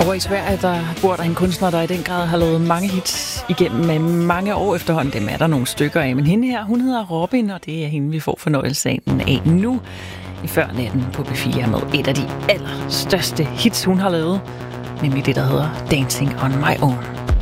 Over i Sverige, der bor der en kunstner, der i den grad har lavet mange hits igennem mange år efterhånden. Dem er der nogle stykker af, men hende her, hun hedder Robin, og det er hende, vi får fornøjelsen af nu i Førnatten på P4 med et af de allerstørste hits, hun har lavet, nemlig det, der hedder Dancing on My Own.